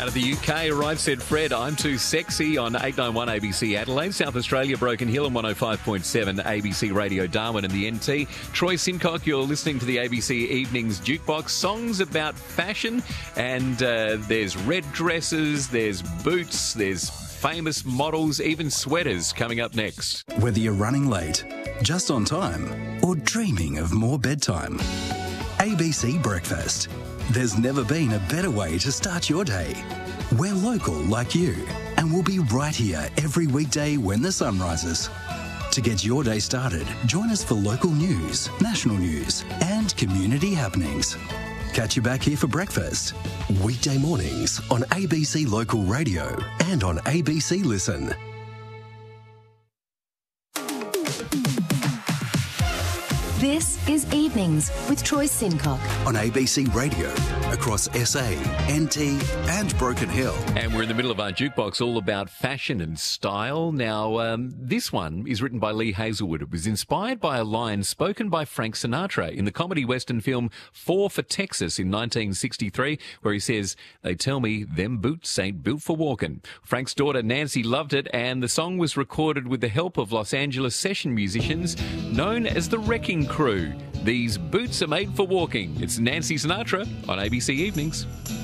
of the UK. Right, said Fred, I'm too sexy on 891 ABC Adelaide, South Australia, Broken Hill and 105.7 ABC Radio Darwin and the NT. Troy Sincock, you're listening to the ABC Evenings Jukebox. Songs about fashion, and there's red dresses, there's boots, there's famous models, even sweaters coming up next. Whether you're running late, just on time, or dreaming of more bedtime, ABC Breakfast. There's never been a better way to start your day. We're local like you, and we'll be right here every weekday when the sun rises. To get your day started, join us for local news, national news, and community happenings. Catch you back here for breakfast. Weekday mornings on ABC Local Radio and on ABC Listen. This is Evenings with Troy Sincock. On ABC Radio, across SA, NT and Broken Hill. And we're in the middle of our jukebox, all about fashion and style. Now, this one is written by Lee Hazelwood. It was inspired by a line spoken by Frank Sinatra in the comedy western film Four for Texas in 1963, where he says, "They tell me them boots ain't built for walking." Frank's daughter Nancy loved it, and the song was recorded with the help of Los Angeles session musicians known as the Wrecking Crew. These boots are made for walking. It's Nancy Sinatra on ABC Evenings.